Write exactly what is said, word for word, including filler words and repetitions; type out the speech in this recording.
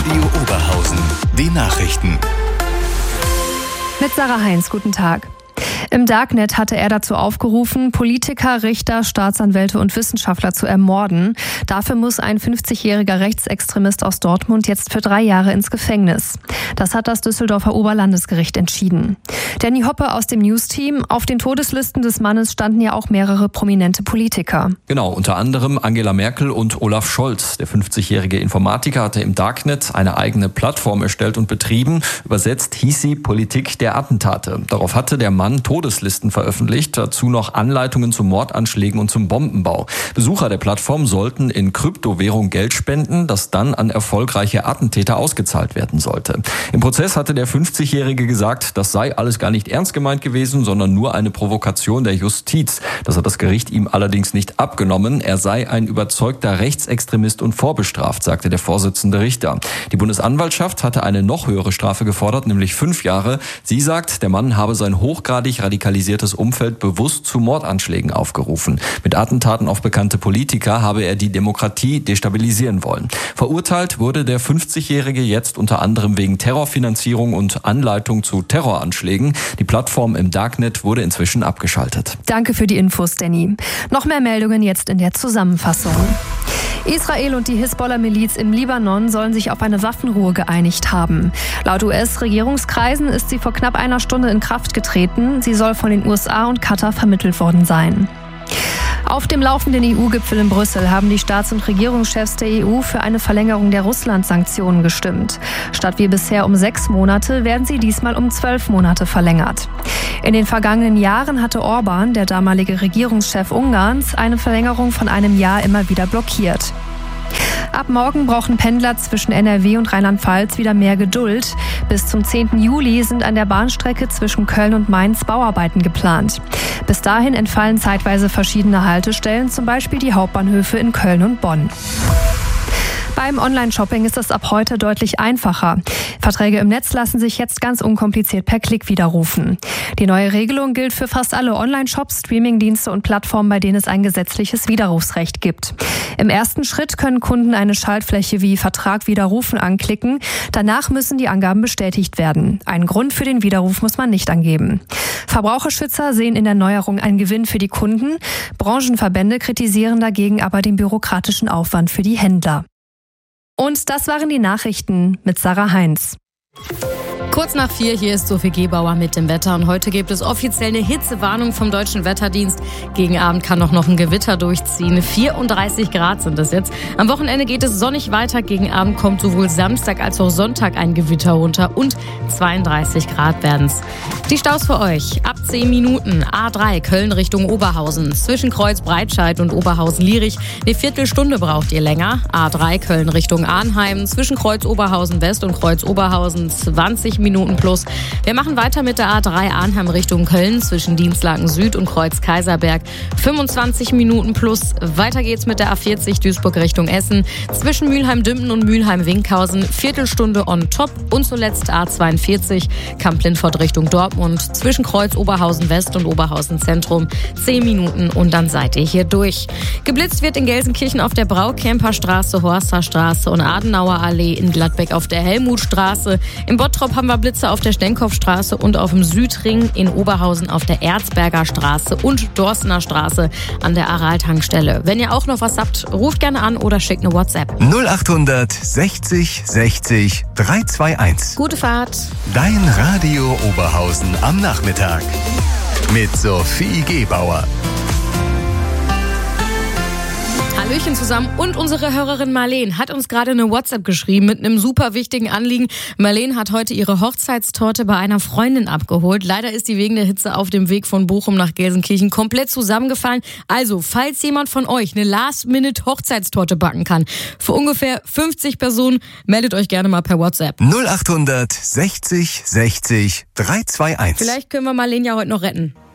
Radio Oberhausen, die Nachrichten. Mit Sarah Heinz, guten Tag. Im Darknet hatte er dazu aufgerufen, Politiker, Richter, Staatsanwälte und Wissenschaftler zu ermorden. Dafür muss ein fünfzigjähriger Rechtsextremist aus Dortmund jetzt für drei Jahre ins Gefängnis. Das hat das Düsseldorfer Oberlandesgericht entschieden. Danny Hoppe aus dem News-Team. Auf den Todeslisten des Mannes standen ja auch mehrere prominente Politiker. Genau, unter anderem Angela Merkel und Olaf Scholz. Der fünfzigjährige Informatiker hatte im Darknet eine eigene Plattform erstellt und betrieben. Übersetzt hieß sie Politik der Attentate. Darauf hatte der Mann Todeslisten veröffentlicht, dazu noch Anleitungen zu Mordanschlägen und zum Bombenbau. Besucher der Plattform sollten in Kryptowährung Geld spenden, das dann an erfolgreiche Attentäter ausgezahlt werden sollte. Im Prozess hatte der fünfzigjährige gesagt, das sei alles gar nicht ernst gemeint gewesen, sondern nur eine Provokation der Justiz. Das hat das Gericht ihm allerdings nicht abgenommen. Er sei ein überzeugter Rechtsextremist und vorbestraft, sagte der Vorsitzende Richter. Die Bundesanwaltschaft hatte eine noch höhere Strafe gefordert, nämlich fünf Jahre. Sie sagt, der Mann habe sein hochgradig radikalisiertes Umfeld bewusst zu Mordanschlägen aufgerufen. Mit Attentaten auf bekannte Politiker habe er die Demokratie destabilisieren wollen. Verurteilt wurde der fünfzigjährige jetzt unter anderem wegen Terrorfinanzierung und Anleitung zu Terroranschlägen. Die Plattform im Darknet wurde inzwischen abgeschaltet. Danke für die Infos, Danny. Noch mehr Meldungen jetzt in der Zusammenfassung. Israel und die Hisbollah-Miliz im Libanon sollen sich auf eine Waffenruhe geeinigt haben. Laut U S-Regierungskreisen ist sie vor knapp einer Stunde in Kraft getreten. Sie soll von den U S A und Katar vermittelt worden sein. Auf dem laufenden E U-Gipfel in Brüssel haben die Staats- und Regierungschefs der E U für eine Verlängerung der Russland-Sanktionen gestimmt. Statt wie bisher um sechs Monate werden sie diesmal um zwölf Monate verlängert. In den vergangenen Jahren hatte Orban, der damalige Regierungschef Ungarns, eine Verlängerung von einem Jahr immer wieder blockiert. Ab morgen brauchen Pendler zwischen N R W und Rheinland-Pfalz wieder mehr Geduld. Bis zum zehnten Juli sind an der Bahnstrecke zwischen Köln und Mainz Bauarbeiten geplant. Bis dahin entfallen zeitweise verschiedene Haltestellen, zum Beispiel die Hauptbahnhöfe in Köln und Bonn. Beim Online-Shopping ist es ab heute deutlich einfacher. Verträge im Netz lassen sich jetzt ganz unkompliziert per Klick widerrufen. Die neue Regelung gilt für fast alle Online-Shops, Streamingdienste und Plattformen, bei denen es ein gesetzliches Widerrufsrecht gibt. Im ersten Schritt können Kunden eine Schaltfläche wie Vertrag widerrufen anklicken. Danach müssen die Angaben bestätigt werden. Einen Grund für den Widerruf muss man nicht angeben. Verbraucherschützer sehen in der Neuerung einen Gewinn für die Kunden. Branchenverbände kritisieren dagegen aber den bürokratischen Aufwand für die Händler. Und das waren die Nachrichten mit Sarah Heinz. Kurz nach vier, hier ist Sophie Gebauer mit dem Wetter und heute gibt es offiziell eine Hitzewarnung vom Deutschen Wetterdienst. Gegen Abend kann auch noch ein Gewitter durchziehen. vierunddreißig Grad sind es jetzt. Am Wochenende geht es sonnig weiter. Gegen Abend kommt sowohl Samstag als auch Sonntag ein Gewitter runter und zweiunddreißig Grad werden's. Die Staus für euch. Ab zehn Minuten. A drei Köln Richtung Oberhausen. Zwischen Kreuz Breitscheid und Oberhausen-Lierich. Eine Viertelstunde braucht ihr länger. A drei Köln Richtung Arnheim. Zwischen Kreuz Oberhausen West und Kreuz Oberhausen zwanzig Minuten plus. Wir machen weiter mit der A drei Arnheim Richtung Köln zwischen Dienstlaken Süd und Kreuz Kaiserberg. fünfundzwanzig Minuten plus. Weiter geht's mit der A vierzig Duisburg Richtung Essen. Zwischen Mülheim-Dümpen und Mülheim-Winkhausen. Viertelstunde on top. Und zuletzt A zweiundvierzig Kamp-Lindfort Richtung Dortmund. Zwischen Kreuz Oberhausen West und Oberhausen Zentrum. zehn Minuten und dann seid ihr hier durch. Geblitzt wird in Gelsenkirchen auf der Braukämperstraße, Horsterstraße und Adenauer Allee, in Gladbeck auf der Helmutstraße. Im Bottrop haben wir Blitze auf der Stenkopfstraße und auf dem Südring, in Oberhausen auf der Erzberger Straße und Dorstener Straße an der Aral-Tankstelle. Wenn ihr auch noch was habt, ruft gerne an oder schickt eine WhatsApp. null acht sechzig sechzig drei zwei eins. Gute Fahrt. Dein Radio Oberhausen am Nachmittag mit Sophie Gebauer. Hallöchen zusammen und unsere Hörerin Marleen hat uns gerade eine WhatsApp geschrieben mit einem super wichtigen Anliegen. Marleen hat heute ihre Hochzeitstorte bei einer Freundin abgeholt. Leider ist die wegen der Hitze auf dem Weg von Bochum nach Gelsenkirchen komplett zusammengefallen. Also, falls jemand von euch eine Last-Minute-Hochzeitstorte backen kann, für ungefähr fünfzig Personen, meldet euch gerne mal per WhatsApp. null acht sechzig sechzig drei zwei eins. Vielleicht können wir Marleen ja heute noch retten.